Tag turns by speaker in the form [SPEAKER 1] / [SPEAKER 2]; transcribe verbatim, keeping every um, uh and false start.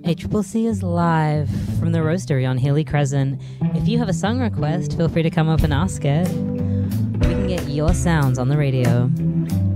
[SPEAKER 1] H C C is live from the Roastery on Healy Crescent. If you have a song request, feel free to come up and ask it. We can get your sounds on the radio.